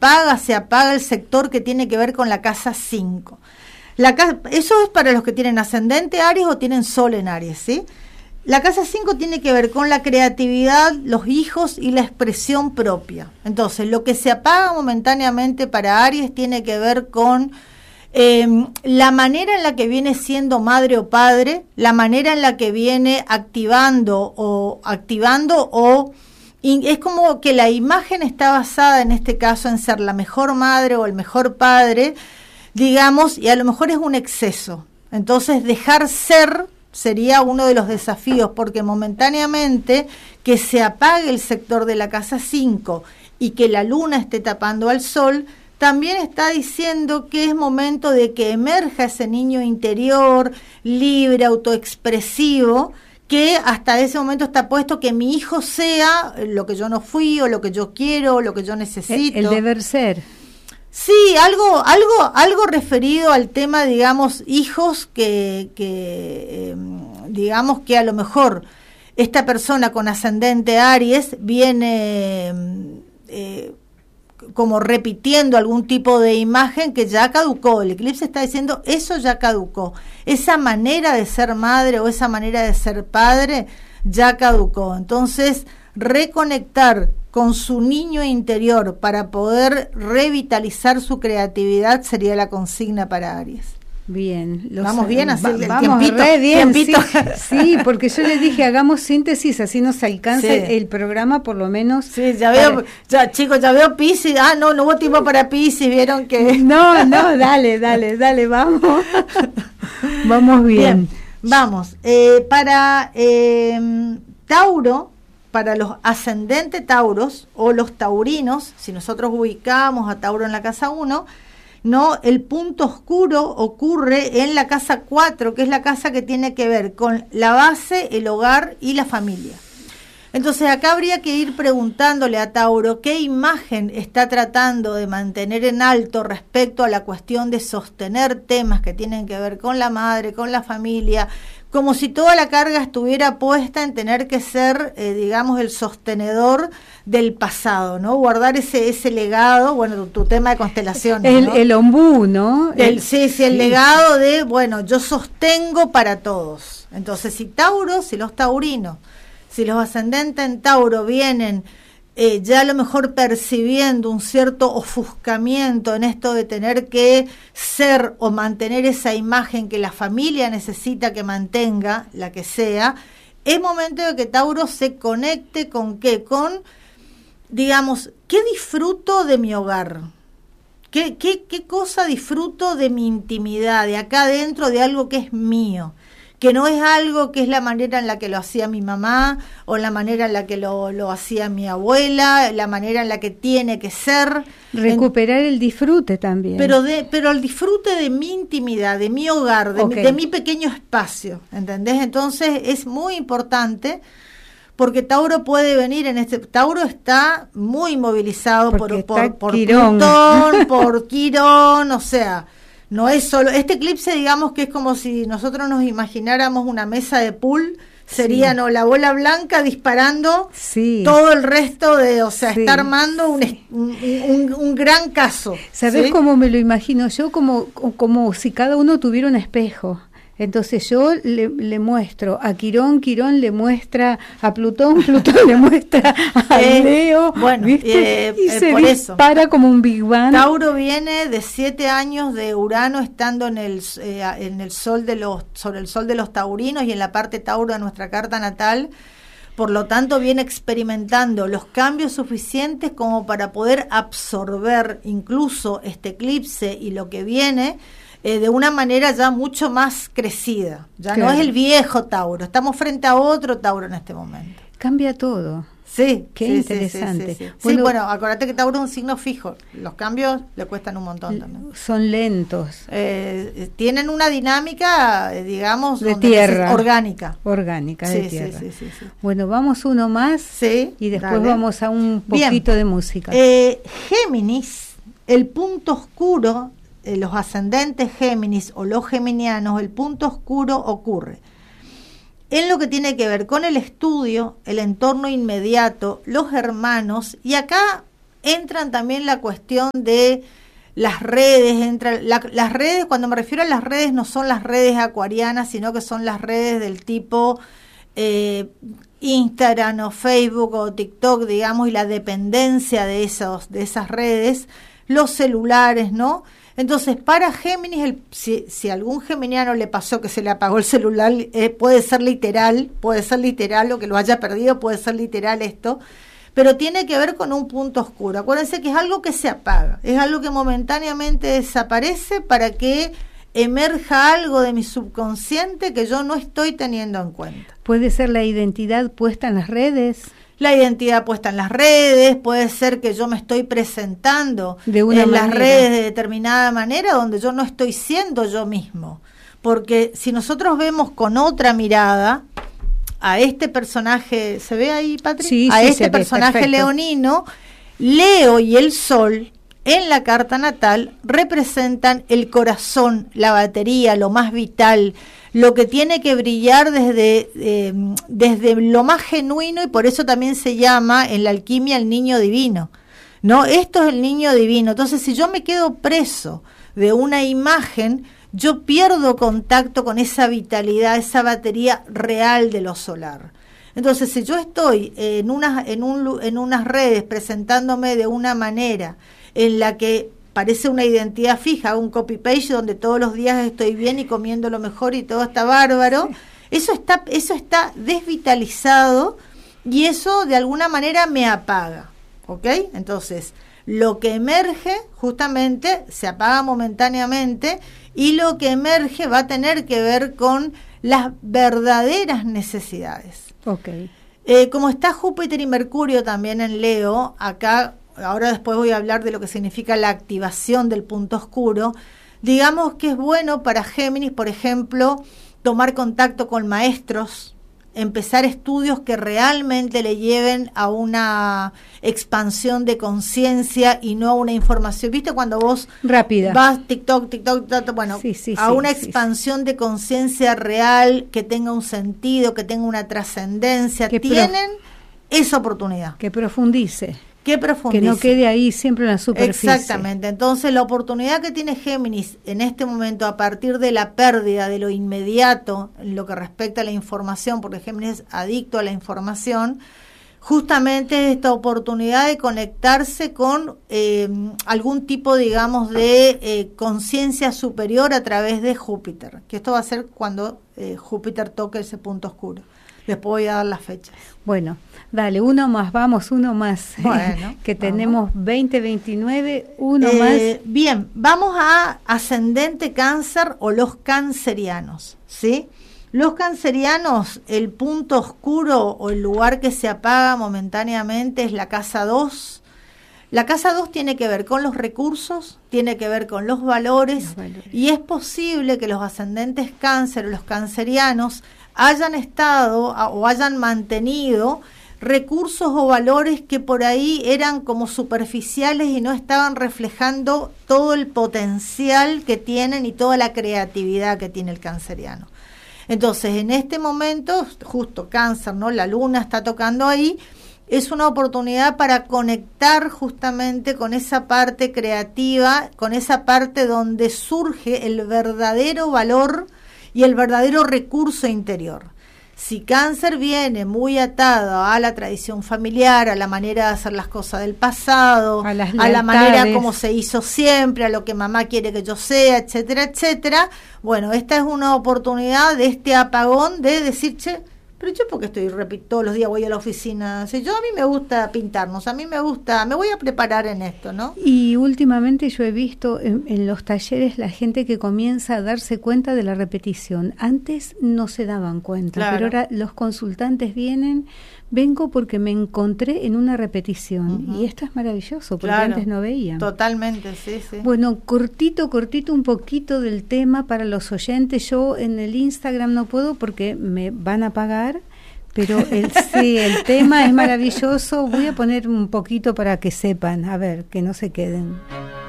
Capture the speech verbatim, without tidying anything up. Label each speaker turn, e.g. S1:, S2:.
S1: apaga, se apaga el sector que tiene que ver con la casa cinco. La casa, eso es para los que tienen ascendente Aries o tienen Sol en Aries, ¿sí? La casa cinco tiene que ver con la creatividad, los hijos y la expresión propia. Entonces, lo que se apaga momentáneamente para Aries tiene que ver con eh, la manera en la que viene siendo madre o padre, la manera en la que viene activando o activando o y es como que la imagen está basada en este caso en ser la mejor madre o el mejor padre, digamos, y a lo mejor es un exceso. Entonces, dejar ser sería uno de los desafíos, porque momentáneamente que se apague el sector de la casa cinco y que la luna esté tapando al sol, también está diciendo que es momento de que emerja ese niño interior, libre, autoexpresivo, que hasta ese momento está puesto que mi hijo sea lo que yo no fui, o lo que yo quiero, o lo que yo necesito.
S2: El, el deber ser.
S1: Sí, algo, algo, algo referido al tema, digamos, hijos que, que eh, digamos que a lo mejor esta persona con ascendente Aries viene eh, como repitiendo algún tipo de imagen que ya caducó. El eclipse está diciendo eso ya caducó. Esa manera de ser madre o esa manera de ser padre ya caducó. Entonces, reconectar con su niño interior para poder revitalizar su creatividad sería la consigna para Aries.
S2: Bien. Los,
S1: ¿Vamos bien? Así,
S2: va,
S1: el
S2: vamos
S1: tiempito,
S2: re bien,
S1: tiempito.
S2: Sí, sí, porque yo le dije, hagamos síntesis, así nos alcanza
S1: Sí.
S2: el programa, por lo menos.
S1: Sí, ya veo, ya chicos, ya veo Piscis. Ah, no, no hubo tiempo para Piscis, vieron que...
S2: No, no, dale, dale, dale, vamos. Vamos bien.
S1: Bien, vamos. Eh, para eh, Tauro, para los ascendentes Tauros o los taurinos, si nosotros ubicamos a Tauro en la casa uno, no, el punto oscuro ocurre en la casa cuatro, que es la casa que tiene que ver con la base, el hogar y la familia. Entonces acá habría que ir preguntándole a Tauro qué imagen está tratando de mantener en alto respecto a la cuestión de sostener temas que tienen que ver con la madre, con la familia, como si toda la carga estuviera puesta en tener que ser, eh, digamos, el sostenedor del pasado, ¿no? Guardar ese ese legado, bueno, tu, tu tema de constelaciones,
S2: El,
S1: ¿no?
S2: el ombú, ¿no?
S1: El,
S2: El,
S1: sí, sí, el
S2: sí.
S1: legado de, bueno, yo sostengo para todos. Entonces, si Tauro, si los taurinos, si los ascendentes en Tauro vienen eh, ya a lo mejor percibiendo un cierto ofuscamiento en esto de tener que ser o mantener esa imagen que la familia necesita que mantenga, la que sea, es momento de que Tauro se conecte con qué, con, digamos, ¿qué disfruto de mi hogar? ¿Qué, qué, qué cosa disfruto de mi intimidad, de acá adentro, de algo que es mío? Que no es algo que es la manera en la que lo hacía mi mamá, o la manera en la que lo, lo hacía mi abuela, la manera en la que tiene que ser.
S2: Recuperar en, el disfrute también.
S1: Pero de pero el disfrute de mi intimidad, de mi hogar, de,
S2: okay.
S1: mi, de mi pequeño espacio, ¿entendés? Entonces es muy importante, porque Tauro puede venir en este... Tauro está muy movilizado
S2: porque
S1: por, por, por
S2: Quirón.
S1: Plutón, por Quirón, o sea... No es solo, este eclipse digamos que es como si nosotros nos imagináramos una mesa de pool, sería sí. no la bola blanca disparando
S2: sí.
S1: todo el resto de, o sea,
S2: sí.
S1: está armando un, un, un, un gran caso.
S2: ¿Sabés
S1: ¿sí?
S2: cómo me lo imagino yo? Como, como si cada uno tuviera un espejo. Entonces yo le, le muestro a Quirón, Quirón le muestra a Plutón, Plutón le muestra a
S1: eh,
S2: Leo,
S1: bueno,
S2: ¿viste?
S1: Eh,
S2: y
S1: eh,
S2: se
S1: por
S2: dispara
S1: eso.
S2: como un Big Bang.
S1: Tauro viene de siete años de Urano estando en el eh, en el sol de los sobre el sol de los taurinos y en la parte Tauro de nuestra carta natal. Por lo tanto, viene experimentando los cambios suficientes como para poder absorber incluso este eclipse y lo que viene. Eh, de una manera ya mucho más crecida. Ya claro. no es el viejo Tauro, estamos frente a otro Tauro en este momento.
S2: Cambia todo.
S1: Sí,
S2: qué
S1: sí,
S2: interesante.
S1: Sí, sí, sí.
S2: Bueno,
S1: sí, bueno, acuérdate que Tauro es un signo fijo, los cambios le cuestan un montón también.
S2: Son lentos.
S1: Eh, tienen una dinámica, digamos,
S2: de tierra.
S1: orgánica.
S2: Orgánica,
S1: sí,
S2: de tierra.
S1: Sí, sí, sí, sí.
S2: Bueno, vamos uno más
S1: sí,
S2: y después
S1: dale.
S2: vamos a un poquito
S1: Bien.
S2: de música.
S1: Eh, Géminis, el punto oscuro, eh, los ascendentes Géminis o los geminianos, el punto oscuro ocurre en lo que tiene que ver con el estudio, el entorno inmediato, los hermanos, y acá entran también la cuestión de las redes, entra, la, las redes, cuando me refiero a las redes, no son las redes acuarianas, sino que son las redes del tipo eh, Instagram o Facebook o TikTok, digamos, y la dependencia de esos, de esas redes, los celulares, ¿no? Entonces, para Géminis, el, si, si a algún geminiano le pasó que se le apagó el celular, eh, puede ser literal, puede ser literal, o que lo haya perdido, puede ser literal esto, pero tiene que ver con un punto oscuro. Acuérdense que es algo que se apaga, es algo que momentáneamente desaparece para que emerja algo de mi subconsciente que yo no estoy teniendo en cuenta.
S2: ¿Puede ser la identidad puesta en las redes?
S1: La identidad puesta en las redes, puede ser que yo me estoy presentando
S2: de una
S1: en
S2: manera.
S1: las redes de determinada manera donde yo no estoy siendo yo mismo. Porque si nosotros vemos con otra mirada a este personaje, ¿se ve ahí, Patri?
S2: Sí,
S1: a
S2: sí,
S1: este
S2: se
S1: personaje
S2: ve,
S1: leonino, Leo y el Sol en la carta natal representan el corazón, la batería, lo más vital, lo que tiene que brillar desde, eh, desde lo más genuino, y por eso también se llama en la alquimia el niño divino, ¿no? Esto es el niño divino. Entonces, si yo me quedo preso de una imagen, yo pierdo contacto con esa vitalidad, esa batería real de lo solar. Entonces, si yo estoy en unas, en un, en unas redes presentándome de una manera en la que parece una identidad fija, un copy-paste donde todos los días estoy bien y comiendo lo mejor y todo está bárbaro, sí. eso está eso está desvitalizado y eso de alguna manera me apaga, ¿ok? Entonces, lo que emerge justamente se apaga momentáneamente y lo que emerge va a tener que ver con las verdaderas necesidades.
S2: Ok.
S1: Eh, como está Júpiter y Mercurio también en Leo, acá... Ahora después voy a hablar de lo que significa la activación del punto oscuro. Digamos que es bueno para Géminis, por ejemplo, tomar contacto con maestros, empezar estudios que realmente le lleven a una expansión de conciencia y no a una información. ¿Viste cuando vos
S2: rápida
S1: vas TikTok, TikTok, TikTok bueno,
S2: sí, sí,
S1: a
S2: sí,
S1: una
S2: sí,
S1: expansión
S2: sí.
S1: de conciencia real, que tenga un sentido, que tenga una trascendencia?
S2: Que
S1: tienen pro- esa oportunidad.
S2: Que profundice.
S1: Que profundice.
S2: Que no quede ahí siempre en la superficie.
S1: Exactamente. Entonces, la oportunidad que tiene Géminis en este momento, a partir de la pérdida de lo inmediato, en lo que respecta a la información, porque Géminis es adicto a la información, justamente es esta oportunidad de conectarse con eh, algún tipo, digamos, de eh, conciencia superior a través de Júpiter, que esto va a ser cuando eh, Júpiter toque ese punto oscuro. Después voy a dar las fechas.
S2: Bueno, dale, uno más, vamos, uno más.
S1: Bueno,
S2: que
S1: vamos.
S2: Tenemos veinte veintinueve, uno
S1: eh,
S2: más.
S1: Bien, vamos a ascendente Cáncer o los cancerianos, ¿sí? Los cancerianos, el punto oscuro o el lugar que se apaga momentáneamente es la casa dos. La casa dos tiene que ver con los recursos, tiene que ver con los valores,
S2: los valores.
S1: Y es posible que los ascendentes Cáncer o los cancerianos hayan estado o hayan mantenido recursos o valores que por ahí eran como superficiales y no estaban reflejando todo el potencial que tienen y toda la creatividad que tiene el canceriano. Entonces, en este momento, justo Cáncer, ¿no? La luna está tocando ahí, es una oportunidad para conectar justamente con esa parte creativa, con esa parte donde surge el verdadero valor y el verdadero recurso interior. Si Cáncer viene muy atado a la tradición familiar, a la manera de hacer las cosas del pasado,
S2: a, las
S1: a la manera como se hizo siempre, a lo que mamá quiere que yo sea, etcétera, etcétera, bueno, esta es una oportunidad de este apagón de decir, che, pero yo porque estoy, repito, todos los días voy a la oficina, si yo a mí me gusta pintarnos, a mí me gusta, me voy a preparar en esto, ¿no?
S2: Y últimamente yo he visto en, en los talleres la gente que comienza a darse cuenta de la repetición. Antes no se daban cuenta, claro. Pero ahora los consultantes vienen, vengo porque me encontré en una repetición. Uh-huh. Y esto es maravilloso, porque claro, antes no veían.
S1: Totalmente, sí, sí.
S2: Bueno, cortito, cortito un poquito del tema para los oyentes. Yo en el Instagram no puedo porque me van a pagar, pero el, sí, el tema es maravilloso. Voy a poner un poquito para que sepan, a ver, que no se queden.